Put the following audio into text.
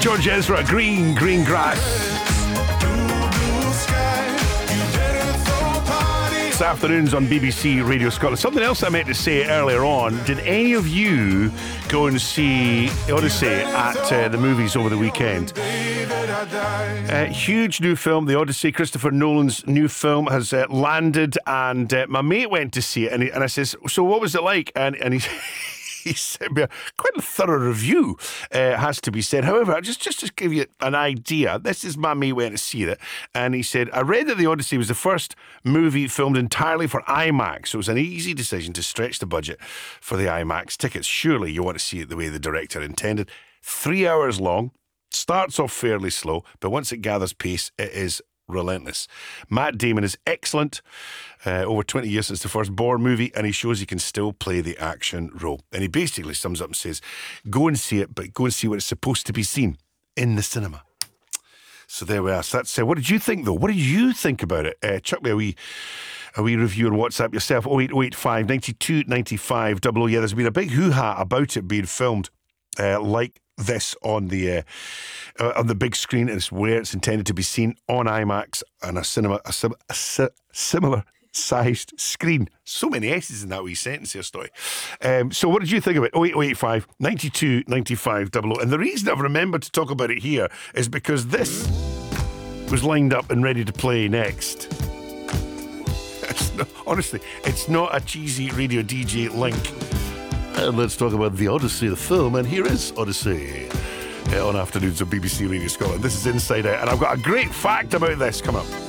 George Ezra, Green Grass. This afternoon's on BBC Radio Scotland. Something else I meant to say earlier on. Did any of you go and see Odyssey at the movies over the weekend? Huge new film, The Odyssey. Christopher Nolan's new film has landed, and my mate went to see it, and I says, so what was it like? And he sent me quite a thorough review, has to be said. However, just to give you an idea, this is my mate went to see it, and he said, I read that The Odyssey was the first movie filmed entirely for IMAX, so it was an easy decision to stretch the budget for the IMAX tickets. Surely you want to see it the way the director intended. 3 hours long, starts off fairly slow, but once it gathers pace, it is relentless. Matt Damon is excellent. Over 20 years since the first Bourne movie, and he shows he can still play the action role. And he basically sums up and says, go and see it, but go and see what it's supposed to be seen in the cinema. So there we are. So that's what did you think, though? What did you think about it? Chuck me a wee review on WhatsApp yourself. 08085 92 95 00. Yeah, there's been a big hoo-ha about it being filmed like this on the big screen, and it's where it's intended to be seen on IMAX and a similar sized screen. So many S's in that wee sentence here, Story. So what did you think of it? 08085 92 95 00. And the reason I've remembered to talk about it here is because this was lined up and ready to play next. Honestly, it's not a cheesy radio DJ link. And let's talk about The Odyssey, the film, and here is Odyssey on afternoons of BBC Radio Scotland. This is Inside Out, and I've got a great fact about this. Come up.